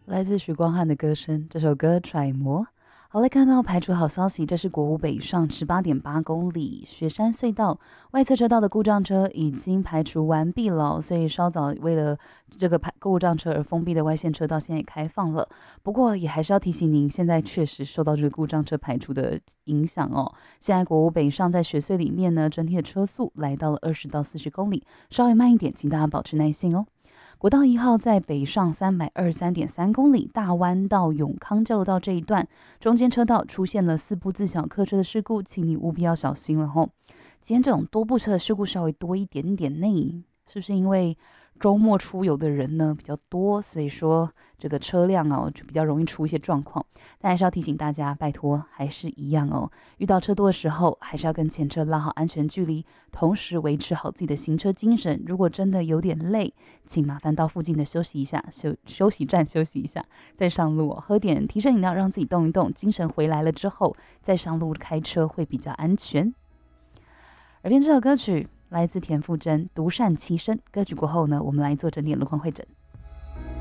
来自许光汉的歌声，这首歌《揣摩》。好来看到排除好消息，这是国五北上18.8公里雪山隧道外侧车道的故障车已经排除完毕了，所以稍早为了这个故障车而封闭的外线车道现在也开放了。不过也还是要提醒您，现在确实受到这个故障车排除的影响哦。现在国五北上在雪隧里面呢，整体的车速来到了20到40公里，稍微慢一点，请大家保持耐心哦。国道1号在北上323.3公里，大弯到永康交流道这一段，中间车道出现了4部自小客车的事故，请你务必要小心了吼。今天这种多部车的事故稍微多一点点呢，是不是因为周末出游的人呢比较多，所以说这个车辆哦就比较容易出一些状况？但还是要提醒大家，拜托还是一样哦，遇到车多的时候，还是要跟前车拉好安全距离，同时维持好自己的行车精神。如果真的有点累，请麻烦到附近的休息一下，休息站休息一下，再上路喝点提神饮料，让自己动一动，精神回来了之后再上路开车会比较安全。耳边这首歌曲来自田馥甄《独善其身》，歌曲过后呢，我们来做整点路况会诊。